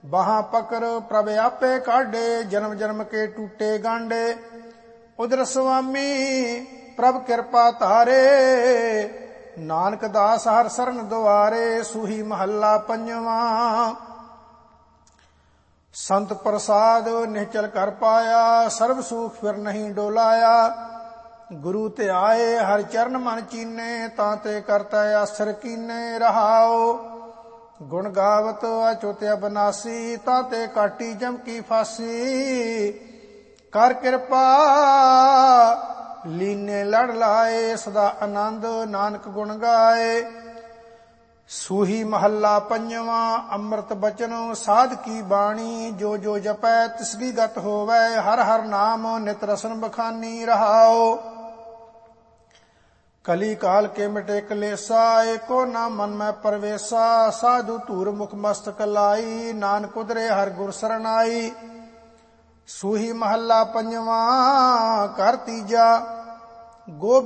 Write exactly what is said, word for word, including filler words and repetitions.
बाहां पकर प्रभ आपे काढे, जन्म जन्म के टूटे गांडे। उधर स्वामी प्रभ कृपा तारे, नानक दास हर शरण द्वारे। सूही महला पंजवा। संत प्रसाद निश्चल कर पाया, सर्व सुख फिर नहीं डोलाया। गुरु ते आए हर चरण मन चीने, ताते करता आसर कीने। रहाओ गुण गावत अचुत अबनासी, ताते काटी जम की फांसी। कर कृपा लीने लड़ लाए, सदा आनंद नानक गुण गाए। सूही महला पंजवा। अमृत बचन साध की बाणी, जो जो जपै तिसकी गत होवै। हर हर नाम नित रसन बखानी। रहाओ कली काल के मिटे कलेसा, एको ना मन में परवेसा। साधु धूर मुख मस्तक लाई, नानक उदरे हर गुर सरनाई। सूही महला पंजवा। कर तीजा। गो